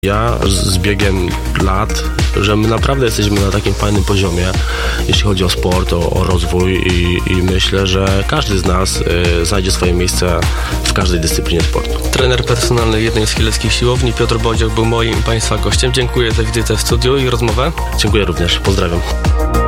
Ja z biegiem lat, że my naprawdę jesteśmy na takim fajnym poziomie, jeśli chodzi o sport, o rozwój i myślę, że każdy z nas znajdzie swoje miejsce w każdej dyscyplinie sportu. Trener personalny jednej z chileckich siłowni, Piotr Bodzioch, był moim Państwa gościem. Dziękuję za wizytę w studiu i rozmowę. Dziękuję również, pozdrawiam.